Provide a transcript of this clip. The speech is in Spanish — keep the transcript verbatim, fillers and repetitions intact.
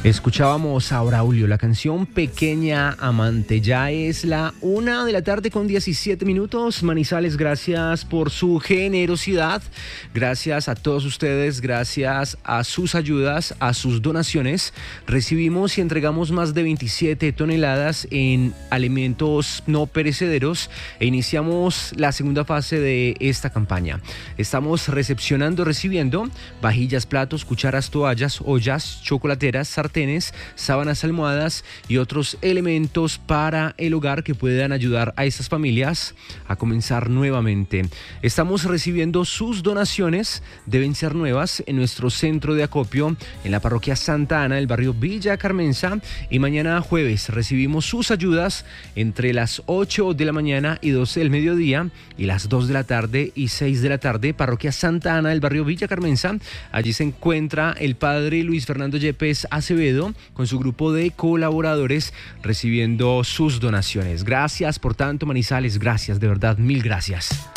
Escuchábamos a Braulio, la canción Pequeña Amante. Ya es la una de la tarde con diecisiete minutos. Manizales, gracias por su generosidad. Gracias a todos ustedes, gracias a sus ayudas, a sus donaciones. Recibimos y entregamos más de veintisiete toneladas en alimentos no perecederos e iniciamos la segunda fase de esta campaña. Estamos recepcionando, recibiendo vajillas, platos, cucharas, toallas, ollas, chocolateras, sartenes, sábanas, almohadas y otros elementos para el hogar que puedan ayudar a estas familias a comenzar nuevamente. Estamos recibiendo sus donaciones, deben ser nuevas, en nuestro centro de acopio en la parroquia Santa Ana, el barrio Villa Carmenza, y mañana jueves recibimos sus ayudas entre las ocho de la mañana y doce del mediodía y las dos de la tarde y seis de la tarde, parroquia Santa Ana, el barrio Villa Carmenza. Allí se encuentra el padre Luis Fernando Yepes Acevedo con su grupo de colaboradores recibiendo sus donaciones. Gracias por tanto, Manizales, gracias, de verdad, mil gracias.